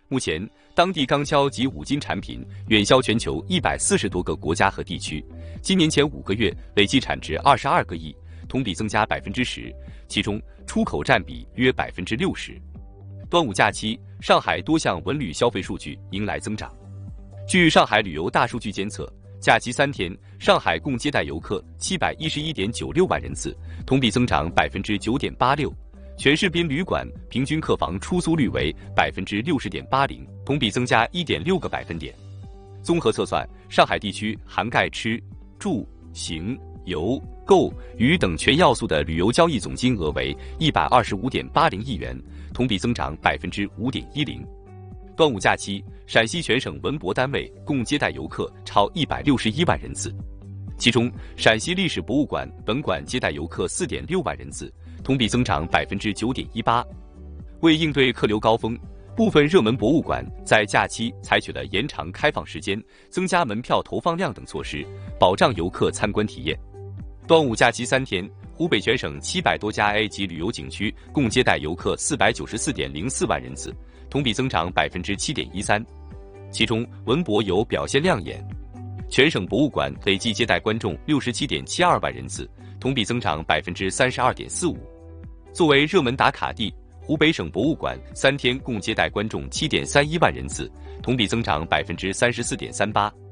目前，当地钢敲及五金产品远销全球140多个国家和地区。今年前5个月累计产值22个亿，同比增加10%，其中出口占比约60%。端午假期，上海多项文旅消费数据迎来增长。据上海旅游大数据监测，假期3天，上海共接待游客711.96万人次，同比增长9.86%。全市宾旅馆平均客房出租率为60.80%，同比增加1.6个百分点。综合测算，上海地区涵盖吃、住、行、游、购、娱等全要素的旅游交易总金额为125.80亿元，同比增长5.10%。端午假期，陕西全省文博单位共接待游客超161万人次，其中陕西历史博物馆本馆接待游客4.6万人次，同比增长9.18%。为应对客流高峰，部分热门博物馆在假期采取了延长开放时间、增加门票投放量等措施，保障游客参观体验。端午假期3天，湖北全省700多家 A 级旅游景区共接待游客494.04万人次，同比增长7.13%。其中，文博游表现亮眼，全省博物馆累计接待观众67.72万人次，同比增长32.45%。作为热门打卡地，湖北省博物馆3天共接待观众7.31万人次，同比增长34.38%。